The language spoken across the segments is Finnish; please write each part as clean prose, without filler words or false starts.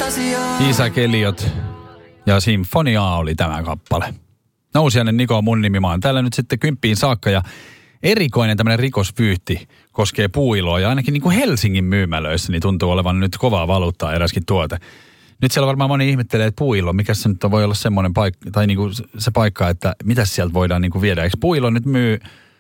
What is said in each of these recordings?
Isaac Elliot ja Sinfonia oli tämä kappale. Nousiainen Niko on mun nimi. Mä oon täällä nyt sitten 10 saakka ja erikoinen tämmöinen rikosvyyhti koskee puuiloa ja ainakin niin kuin Helsingin myymälöissä niin tuntuu olevan nyt kovaa valuuttaa eräskin tuote. Nyt siellä varmaan moni ihmettelee, että puuilo, mikä se nyt voi olla semmoinen paikka, tai niin kuin se paikka, että mitä sieltä voidaan niin kuin viedä. Eikö puuilo nyt myy,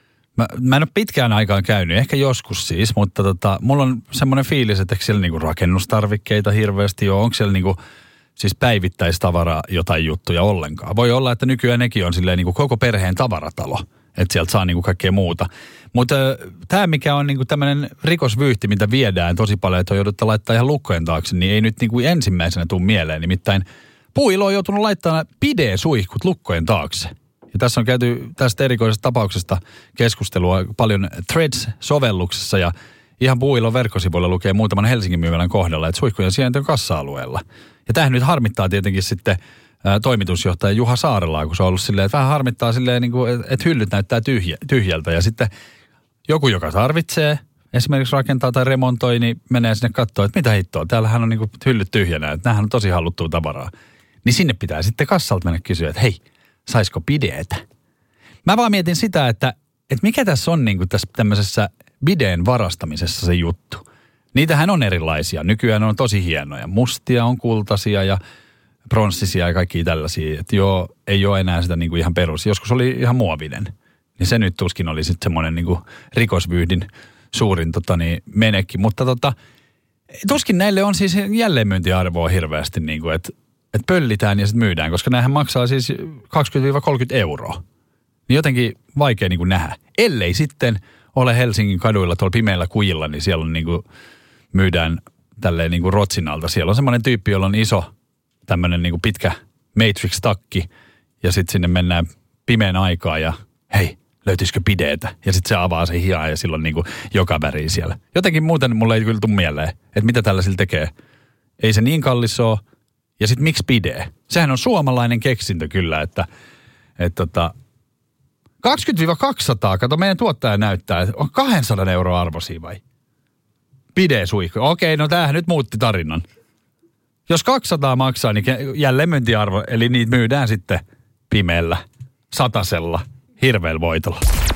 mä en ole pitkään aikaan käynyt, ehkä joskus siis, mutta mulla on semmoinen fiilis, että siellä niin kuin rakennustarvikkeita hirveästi on, onko siellä niin kuin siis päivittäistavaraa jotain juttuja ollenkaan. Voi olla, että nykyään nekin on silleen niin kuin koko perheen tavaratalo, että sieltä saa niin kuin kaikkea muuta. Mutta tämä, mikä on niin kuin tämmöinen rikosvyyhti, mitä viedään tosi paljon, että on jouduttu laittaa ihan lukkojen taakse, niin ei nyt niin kuin ensimmäisenä tule mieleen. Nimittäin puuilo on joutunut laittamaan pide-suihkut lukkojen taakse. Ja tässä on käyty tästä erikoisesta tapauksesta keskustelua paljon Threads-sovelluksessa ja ihan puuilon verkkosivuilla lukee muutaman Helsingin myymälän kohdalla, että suihkujen sijainti on kassa-alueella. Ja tämähän nyt harmittaa tietenkin sitten toimitusjohtaja Juha Saarelaa, kun se on ollut silleen, että vähän harmittaa silleen, niin kuin, että hyllyt näyttää tyhjältä. Ja sitten joku, joka tarvitsee, esimerkiksi rakentaa tai remontoi, niin menee sinne katsoa, että mitä hittoa, täällähän on niin kuin hyllyt tyhjänä, että nämähän on tosi haluttua tavaraa. Niin sinne pitää sitten kassalta mennä kysyä, että hei, saisiko bideetä? Mä vaan mietin sitä, että mikä tässä on niin kuin tässä tämmöisessä bideen varastamisessa se juttu. Niitähän on erilaisia. Nykyään on tosi hienoja. Mustia on kultaisia ja pronssisia ja kaikkia tällaisia. Että joo, ei ole enää sitä niin kuin ihan perus. Joskus oli ihan muovinen. Niin se nyt tuskin oli sitten semmoinen niin kuin rikosvyyhdin suurin menekki. Mutta tuskin näille on siis jälleenmyyntiarvoa hirveästi, niin kuin, että pöllitään ja sitten myydään. Koska näähän maksaa siis 20-30 euroa. Niin jotenkin vaikea niin kuin nähdä. Ellei sitten ole Helsingin kaduilla tuolla pimeällä kujilla, niin siellä on niin kuin myydään tälleen niin kuin rotsinalta. Siellä on semmoinen tyyppi, jolla on iso tämmöinen niin kuin pitkä Matrix-takki ja sitten sinne mennään pimeän aikaa ja hei, löytyisikö pideetä? Ja sitten se avaa sen hiaa ja silloin niin kuin joka väriä siellä. Jotenkin muuten mulle ei kyllä tule mieleen, että mitä tällaisilla tekee. Ei se niin kallis ole. Ja sitten miksi pidee? Sehän on suomalainen keksintö kyllä, että 20-200, kato meidän tuottaja näyttää, että on 200 euroa arvoisia vai? Pide-suihku. Okei, no tämähän nyt muutti tarinan. Jos 200 maksaa, niin jälleen myyntiarvo, eli niitä myydään sitten pimeällä, satasella, hirveällä voitolla.